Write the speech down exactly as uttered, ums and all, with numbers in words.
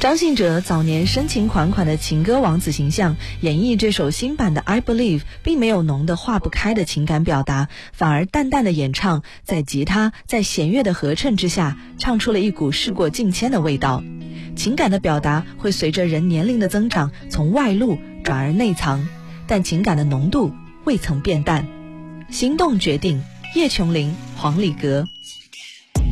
张信哲早年深情款款的情歌王子形象，演绎这首新版的 I Believe 并没有浓得化不开的情感表达，反而淡淡的演唱，在吉他在弦乐的合衬之下，唱出了一股事过境迁的味道。情感的表达会随着人年龄的增长从外露转而内藏，但情感的浓度未曾变淡。心动决定，叶琼麟、黄礼格。